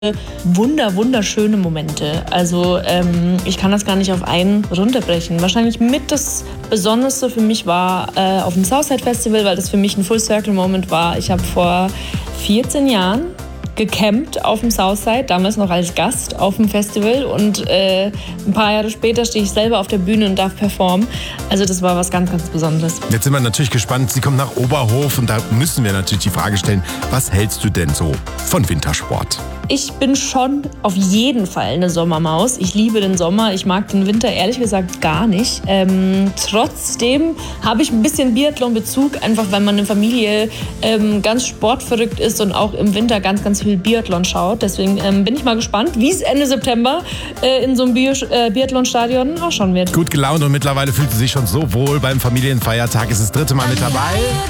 wunderschöne Momente. Also ich kann das gar nicht auf einen runterbrechen. Wahrscheinlich mit das Besonderste für mich war auf dem Southside Festival, weil das für mich ein Full-Circle-Moment war. Ich habe vor 14 Jahren gecampt auf dem Southside, damals noch als Gast auf dem Festival, und ein paar Jahre später stehe ich selber auf der Bühne und darf performen. Also das war was ganz Besonderes. Jetzt sind wir natürlich gespannt, sie kommt nach Oberhof und da müssen wir natürlich die Frage stellen, was hältst du denn so von Wintersport? Ich bin schon auf jeden Fall eine Sommermaus. Ich liebe den Sommer. Ich mag den Winter ehrlich gesagt gar nicht. Trotzdem habe ich ein bisschen Biathlon-Bezug, einfach weil meine Familie ganz sportverrückt ist und auch im Winter ganz viel Biathlon schaut. Deswegen bin ich mal gespannt, wie es Ende September in so einem Biathlon-Stadion ausschauen wird. Gut gelaunt und mittlerweile fühlt sie sich schon so wohl beim Familienfeiertag. Ist das dritte Mal mit dabei.